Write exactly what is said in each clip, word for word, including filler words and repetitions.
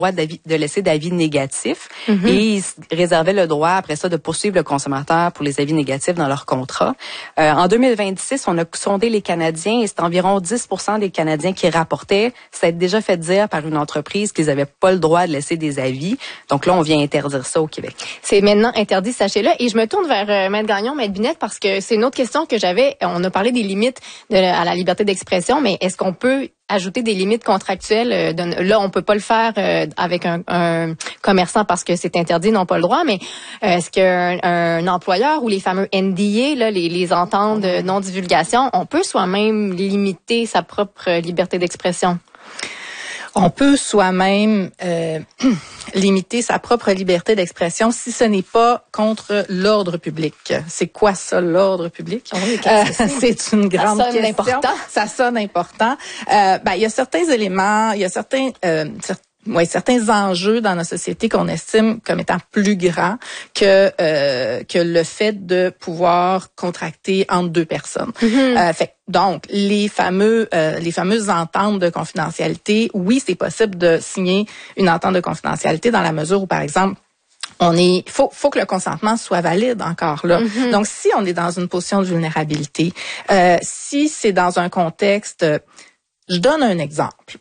droit d'avis, de laisser d'avis négatifs mm-hmm. et ils réservaient le droit après ça de poursuivre le consommateur pour les avis négatifs dans leur contrat. Euh, en deux mille vingt-six, on a sondé les Canadiens et c'est environ dix pour cent des Canadiens qui rapportaient s'être déjà fait dire par une entreprise qu'ils n'avaient pas le droit de laisser des avis. Donc là, on vient interdire ça au Québec. C'est maintenant interdit, sachez-le. Et je me tourne vers euh, Maître Gagnon, Maître Binette, parce que c'est une autre question que j'avais. On a parlé des limites de, à la liberté d'expression, mais est-ce qu'on peut ajouter des limites contractuelles? De, là, on peut pas le faire euh, avec un, un commerçant parce que c'est interdit, ils n'ont pas le droit, mais euh, est-ce qu'un un employeur ou les fameux N D A, là, les, les ententes de non-divulgation, on peut soi-même limiter sa propre liberté d'expression? On peut soi-même euh, limiter sa propre liberté d'expression si ce n'est pas contre l'ordre public. C'est quoi ça, l'ordre public? Oh oui, euh, c'est une grande ça sonne question. Important. Ça sonne important. Euh, ben, il y a certains éléments, il y a certains... Euh, certains Oui, certains enjeux dans nos sociétés qu'on estime comme étant plus grands que euh, que le fait de pouvoir contracter entre deux personnes. Mm-hmm. Euh, fait donc les fameux euh, les fameuses ententes de confidentialité, oui, c'est possible de signer une entente de confidentialité dans la mesure où, par exemple, on est, faut, faut que le consentement soit valide encore là. Mm-hmm. Donc, si on est dans une position de vulnérabilité, euh, si c'est dans un contexte, je donne un exemple.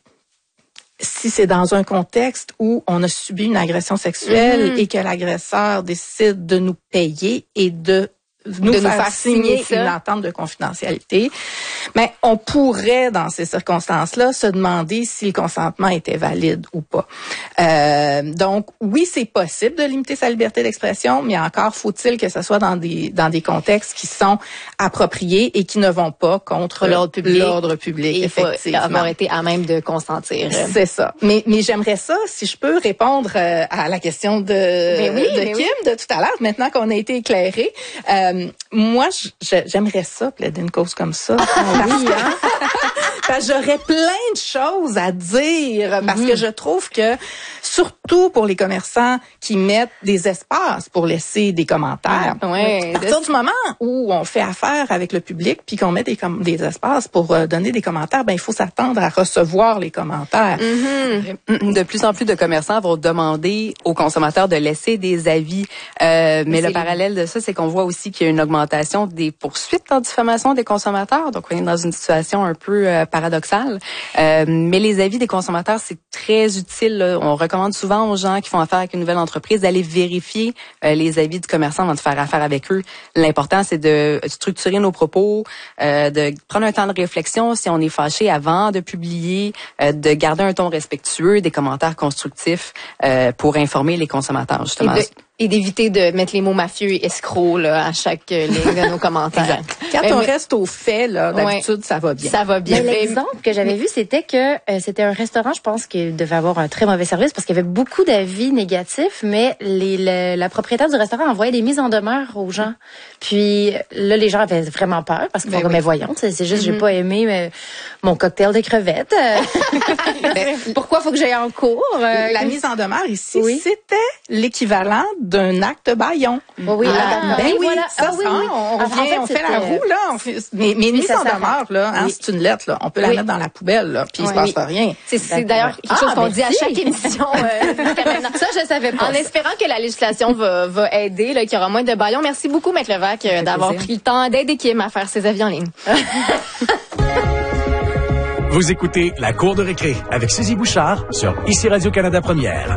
Si c'est dans un contexte où on a subi une agression sexuelle mm-hmm. et que l'agresseur décide de nous payer et de nous, de faire, nous faire signer signer une entente de confidentialité, mais on pourrait, dans ces circonstances-là, se demander si le consentement était valide ou pas. Euh, donc, oui, c'est possible de limiter sa liberté d'expression, mais encore faut-il que ce soit dans des dans des contextes qui sont appropriés et qui ne vont pas contre l'ordre public. L'ordre public, et effectivement. Il faut avoir été à même de consentir. C'est ça. Mais mais j'aimerais ça, si je peux répondre euh, à la question de, oui, de Kim oui. de tout à l'heure, maintenant qu'on a été éclairé. Euh, moi, j'aimerais ça, plaider une cause comme ça. Ah, oui, hein? Parce que j'aurais plein de choses à dire, parce mm-hmm. que je trouve que, surtout pour les commerçants qui mettent des espaces pour laisser des commentaires, ah, ouais, à partir du moment où on fait affaire avec le public puis qu'on met des, des espaces pour euh, donner des commentaires, ben il faut s'attendre à recevoir les commentaires. Mm-hmm. De plus en plus de commerçants vont demander aux consommateurs de laisser des avis, euh, mais, mais le parallèle de ça, c'est qu'on voit aussi qu'il y a une augmentation des poursuites en diffamation des consommateurs. Donc, on est dans une situation un peu euh, paradoxale. Euh, mais les avis des consommateurs, c'est très utile. Là. On recommande souvent aux gens qui font affaire avec une nouvelle entreprise d'aller vérifier euh, les avis du commerçant avant de faire affaire avec eux. L'important, c'est de structurer nos propos, euh, de prendre un temps de réflexion si on est fâché avant de publier, euh, de garder un ton respectueux, des commentaires constructifs euh, pour informer les consommateurs, justement. Et de, et d'éviter de mettre les mots mafieux et escrocs là, à chaque ligne de nos commentaires. Exact. Quand mais, on mais, reste au fait, là, d'habitude, ouais, ça va bien. Ça va bien. Mais l'exemple que j'avais vu, c'était que euh, c'était un restaurant, je pense, qui devait avoir un très mauvais service parce qu'il y avait beaucoup d'avis négatifs, mais les, le, la propriétaire du restaurant envoyait des mises en demeure aux gens. Puis là, les gens avaient vraiment peur parce qu'ils ben font oui. mais voyons, c'est, c'est juste, mm-hmm. j'ai pas aimé mais, mon cocktail de crevettes. ben, pourquoi faut que j'aille en cours? Euh, la mise en demeure ici, oui. c'était l'équivalent d'un acte bâillon. Oh oui, ah, ah, ben oui, voilà. ça, ah, oui, ça, oui. on, on, vient, en fait, on fait la roue, là. On fait, mais mais mise en demeure, là, hein, oui. c'est une lettre, là. On peut la oui. mettre dans la poubelle, là, puis oui. il se passe oui. pas rien. C'est, c'est d'ailleurs quelque chose ah, qu'on dit à chaque émission. Euh, ça, je savais pas. En espérant que la législation va, va aider, là, qu'il y aura moins de bâillons. Merci beaucoup, Maître Levac, euh, d'avoir plaisir. pris le temps d'aider Kim à faire ses avis en ligne. Vous écoutez La Cour de récré avec Suzy Bouchard sur Ici Radio-Canada Première.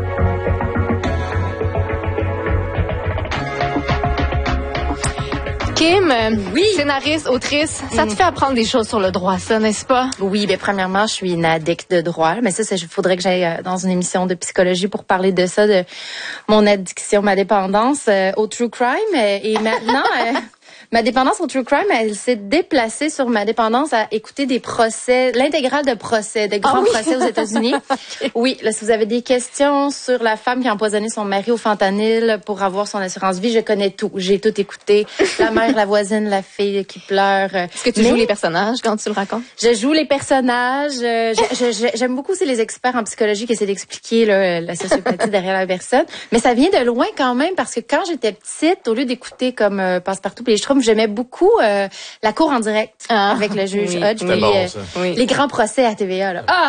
Kim, oui. scénariste, autrice, ça te fait apprendre des choses sur le droit, ça, n'est-ce pas? Oui, bien premièrement, je suis une addict de droit, mais ça, il faudrait que j'aille dans une émission de psychologie pour parler de ça, de mon addiction, ma dépendance euh, au true crime. Et maintenant, euh, ma dépendance au true crime, elle s'est déplacée sur ma dépendance à écouter des procès, l'intégrale de procès, de grands ah oui? procès aux États-Unis. Okay. Oui, là, si vous avez des questions sur la femme qui a empoisonné son mari au fentanyl pour avoir son assurance vie, je connais tout. J'ai tout écouté. La mère, la voisine, la fille qui pleure. Est-ce que tu Mais joues les personnages quand tu le racontes? Je joue les personnages. Je, je, je, j'aime beaucoup aussi les experts en psychologie qui essaient d'expliquer là, la sociopathie derrière la personne. Mais ça vient de loin quand même parce que quand j'étais petite, au lieu d'écouter comme euh, Passe-Partout et les Schtroumpfs, j'aimais beaucoup euh, la cour en direct ah, avec le juge oui, Hodge, oui. puis Bon, euh, oui. les grands procès à T V A. Là. Ah,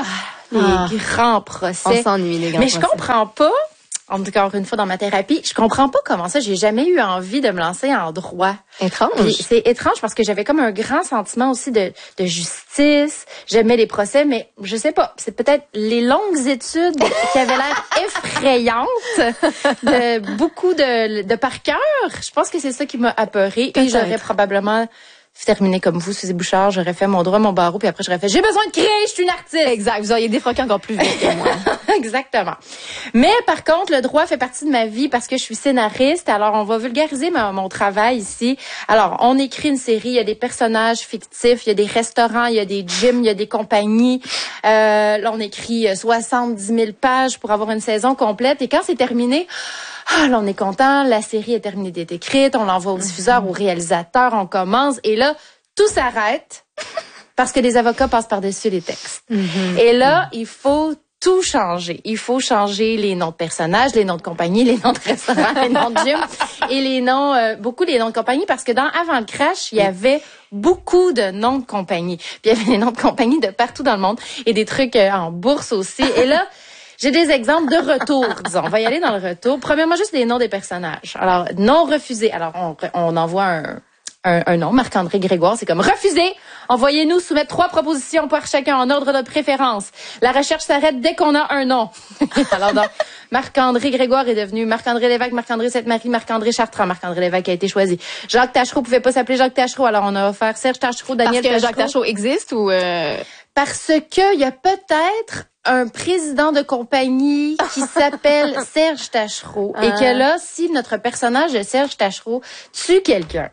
les Ah. grands procès. On s'ennuie, les grands Mais je procès. comprends pas, encore une fois dans ma thérapie, je comprends pas comment ça, j'ai jamais eu envie de me lancer en droit. Étrange. Puis c'est étrange parce que j'avais comme un grand sentiment aussi de, de justice. J'aimais les procès, mais je sais pas. C'est peut-être les longues études qui avaient l'air effrayantes, de beaucoup de, de par cœur. Je pense que c'est ça qui m'a apeurée. Et j'aurais probablement terminé comme vous, Suzy Bouchard. J'aurais fait mon droit, mon barreau, puis après j'aurais fait, j'ai besoin de créer, je suis une artiste. Exact. Vous auriez défroqué encore plus vite que moi. Exactement. Mais par contre, le droit fait partie de ma vie parce que je suis scénariste. Alors, on va vulgariser ma, mon travail ici. Alors, on écrit une série, il y a des personnages fictifs, il y a des restaurants, il y a des gyms, il y a des compagnies. Euh, là, on écrit soixante-dix mille pages pour avoir une saison complète. Et quand c'est terminé, ah, là, on est content, la série est terminée d'être écrite, on l'envoie au diffuseur, au réalisateur, on commence. Et là, tout s'arrête parce que les avocats passent par-dessus les textes. Mm-hmm. Et là, il faut tout changer. Il faut changer les noms de personnages, les noms de compagnie, les noms de restaurants, les noms de gym et les noms, euh, beaucoup les noms de compagnie parce que dans Avant le crash, il y avait beaucoup de noms de compagnie. Puis il y avait des noms de compagnie de partout dans le monde et des trucs euh, en bourse aussi. Et là, j'ai des exemples de retour, disons. On va y aller dans le retour. Premièrement, juste les noms des personnages. Alors, non refusé. Alors, on, on envoie un, un, un nom, Marc-André Grégoire. C'est comme refusé. Envoyez-nous soumettre trois propositions par chacun en ordre de préférence. La recherche s'arrête dès qu'on a un nom. Alors, donc, Marc-André Grégoire est devenu Marc-André Lévesque, Marc-André Sainte-Marie, Marc-André Chartrand. Marc-André Lévesque a été choisi. Jacques Taschereau pouvait pas s'appeler Jacques Taschereau. Alors, on a offert Serge Taschereau, Daniel Parce que Taschereau. Jacques Taschereau existe ou... Euh... Parce que il y a peut-être un président de compagnie qui s'appelle Serge Taschereau et que là, si notre personnage de Serge Taschereau tue quelqu'un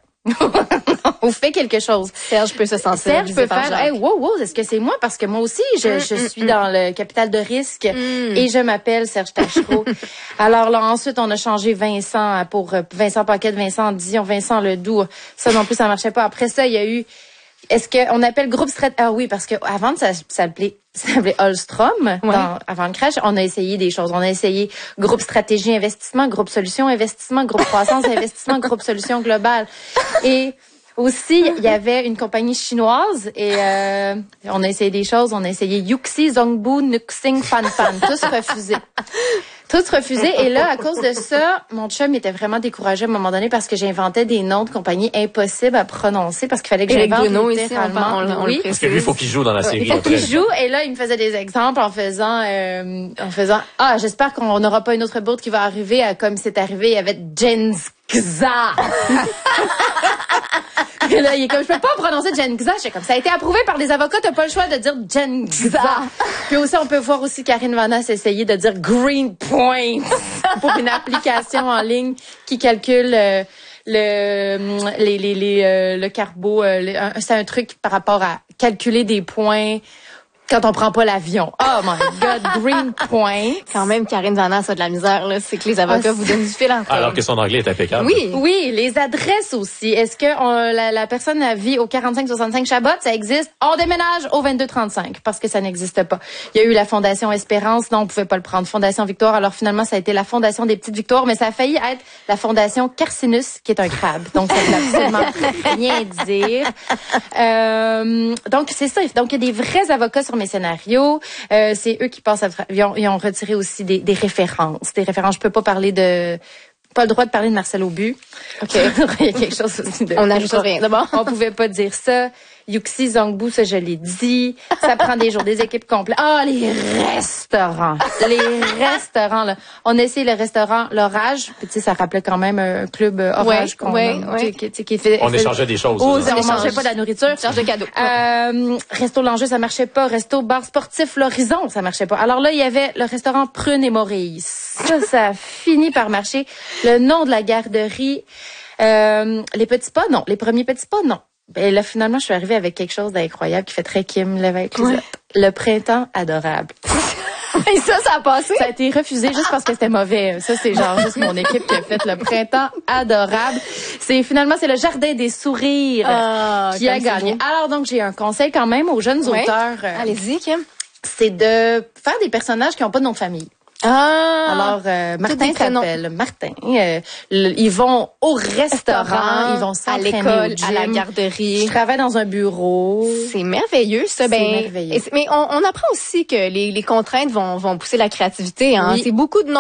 ou fait quelque chose, Serge peut se sentir Serge peut faire, hey, wow, wow, est-ce que c'est moi? Parce que moi aussi, je, mm, je mm, suis mm. dans le capital de risque mm. et je m'appelle Serge Taschereau. Alors là, ensuite, on a changé Vincent pour Vincent Paquette, Vincent Dion, Vincent Ledoux. Ça non plus, ça marchait pas. Après ça, il y a eu est-ce qu'on appelle groupe strat... Ah oui, parce que avant ça s'appelait ça s'appelait Holstrom, ouais. dans, avant le crash, on a essayé des choses. On a essayé groupe stratégie investissement, groupe solution investissement, groupe croissance investissement, groupe solution globale. Et aussi, il y avait une compagnie chinoise et euh, on a essayé des choses. On a essayé Yuxi, Zongbu, Nuxing, Fan Fan. Tous refusés. Tous refusés. Et là, à cause de ça, mon chum était vraiment découragé à un moment donné parce que j'inventais des noms de compagnies impossibles à prononcer parce qu'il fallait que j'invente littéralement. Ici, on, on, oui. Parce que lui, il faut qu'il joue dans la série. Il faut qu'il joue. Et là, il me faisait des exemples en faisant, euh, en faisant, ah, j'espère qu'on n'aura pas une autre bourde qui va arriver à, comme c'est arrivé, il y avait Genzxa. Et là, il est comme, je peux pas prononcer Genzxa. J'étais comme, ça a été approuvé par les avocats, t'as pas le choix de dire Genzxa. Puis aussi, on peut voir aussi Karine Vanasse essayer de dire Green Point pour une application en ligne qui calcule euh, le les les les euh, le carbo. Euh, le, un, c'est un truc par rapport à calculer des points quand on prend pas l'avion. Oh my God, Green Point. Quand même, Karine Vanasse a de la misère, là. C'est que les avocats Ah, vous donnent du fil en tête. Alors que son anglais est impeccable. Oui, oui, les adresses aussi. Est-ce que on, la, la personne vit au quarante-cinq soixante-cinq Chabot, ça existe? On déménage au vingt-deux trente-cinq parce que ça n'existe pas. Il y a eu la Fondation Espérance, non, on pouvait pas le prendre. Fondation Victoire, alors finalement, ça a été la Fondation des Petites Victoires, mais ça a failli être la Fondation Carcinus, qui est un crabe. Donc, ça veut absolument rien dire. Euh, donc, c'est ça. Donc, il y a des vrais avocats sur mes scénarios. Euh, c'est eux qui passent à tra- ils, ont, ils ont retiré aussi des, des références. Des références. Je peux pas parler de... Pas le droit de parler de Marcel Aubu. OK. Il y a quelque chose aussi de... On n'ajoute rien. D'abord. On pouvait pas dire ça. Yuxi, Zongbu, ça, je l'ai dit. Ça prend des jours, des équipes complètes. Ah, les restaurants. Les restaurants, là. On a essayé le restaurant L'Orage. Puis, tu sais, ça rappelait quand même un club euh, Orage ouais, qu'on ouais, a, ouais. Qui, qui, qui fait, On fait, échangeait des choses. Oh, là. on mangeait pas de la nourriture. Charge de cadeaux. Euh, resto L'Enjeu, ça marchait pas. Resto Bar Sportif L'Horizon, ça marchait pas. Alors là, il y avait le restaurant Prune et Maurice. Ça, ça a fini par marcher. Le nom de la garderie, euh, les petits pas, non. Les premiers petits pas, non. Ben là, finalement, je suis arrivée avec quelque chose d'incroyable qui fait très Kim Lévesque. Ouais. Le printemps adorable. Et ça, ça a passé? Ça a été refusé juste parce que c'était mauvais. Ça, c'est genre juste mon équipe qui a fait le printemps adorable. C'est finalement, c'est le jardin des sourires Ah, qui a comme gagné. c'est beau. Alors donc, j'ai un conseil quand même aux jeunes Ouais. auteurs. euh, Allez-y, Kim. c'est de faire des personnages qui n'ont pas de nom de famille. Ah! Alors, euh, Tous Martin des prénoms. s'appelle Martin. Euh, le- ils vont au restaurant, Restaurant, ils vont à s'entraîner l'école, au gym. à la garderie. Je travaille dans un bureau. C'est merveilleux, ça. C'est Ben, merveilleux. et c'est- mais on, on apprend aussi que les, les contraintes vont, vont pousser la créativité. Hein. Oui. C'est beaucoup de